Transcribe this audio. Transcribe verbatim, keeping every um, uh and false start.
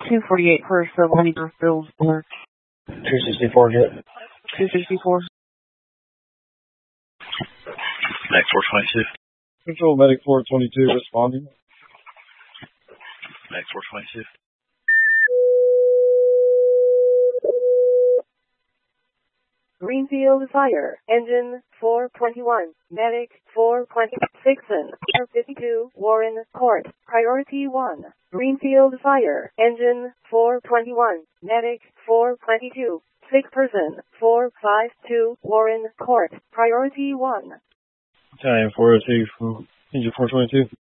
two forty-eight per civil meter bills alert. two sixty-four, get. two sixty-four. Medic four twenty-two. Control Medic four twenty-two responding. Medic four twenty-two. Greenfield Fire, Engine four twenty-one, Medic four twenty-six, and fifty-two, Warren Court, Priority one. Greenfield Fire, Engine four twenty-one, Medic four twenty-two, six person, four five two, Warren Court, Priority one. Battalion four oh two from Engine four twenty-two.